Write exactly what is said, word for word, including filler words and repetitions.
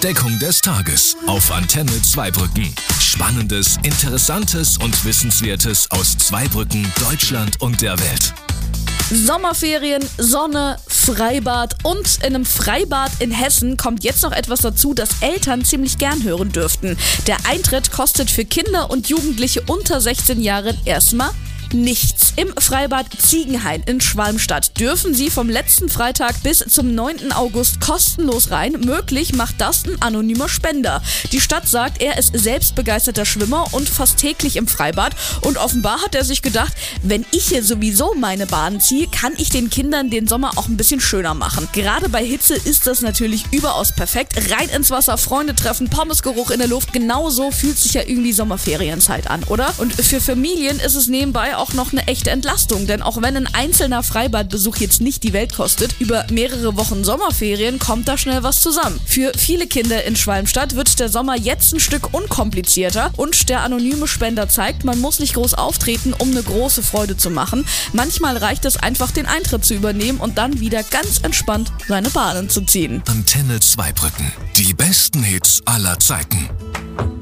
Entdeckung des Tages auf Antenne Zweibrücken. Spannendes, Interessantes und Wissenswertes aus Zweibrücken, Deutschland und der Welt. Sommerferien, Sonne, Freibad und in einem Freibad in Hessen kommt jetzt noch etwas dazu, das Eltern ziemlich gern hören dürften. Der Eintritt kostet für Kinder und Jugendliche unter sechzehn Jahren erstmal nichts. Im Freibad Ziegenhain in Schwalmstadt dürfen Sie vom letzten Freitag bis zum neunten August kostenlos rein. Möglich macht das ein anonymer Spender. Die Stadt sagt, er ist selbst begeisterter Schwimmer und fast täglich im Freibad. Und offenbar hat er sich gedacht, wenn ich hier sowieso meine Bahnen ziehe, kann ich den Kindern den Sommer auch ein bisschen schöner machen. Gerade bei Hitze ist das natürlich überaus perfekt. Rein ins Wasser, Freunde treffen, Pommesgeruch in der Luft. Genauso fühlt sich ja irgendwie Sommerferienzeit an, oder? Und für Familien ist es nebenbei auch auch noch eine echte Entlastung, denn auch wenn ein einzelner Freibadbesuch jetzt nicht die Welt kostet, über mehrere Wochen Sommerferien kommt da schnell was zusammen. Für viele Kinder in Schwalmstadt wird der Sommer jetzt ein Stück unkomplizierter und der anonyme Spender zeigt, man muss nicht groß auftreten, um eine große Freude zu machen. Manchmal reicht es einfach, den Eintritt zu übernehmen und dann wieder ganz entspannt seine Bahnen zu ziehen. Antenne Zweibrücken. Die besten Hits aller Zeiten.